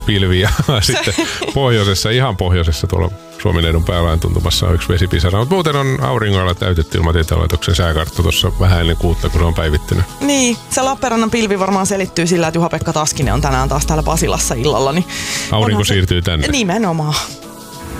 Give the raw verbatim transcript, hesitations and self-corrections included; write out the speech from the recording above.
pilviä. Sitten pohjoisessa, ihan pohjoisessa tuolla Suomineidon päälain tuntumassa on yksi vesipisara. Mutta muuten on auringoilla täytetty Ilmatieteen laitoksen sääkartta tuossa vähän ennen kuutta, kun se on päivittynyt. Niin, se Lappeenrannan pilvi varmaan selittyy sillä, että Juha-Pekka Taskinen on tänään taas täällä Pasilassa illalla. Niin aurinko siirtyy tänne. Nimenomaan.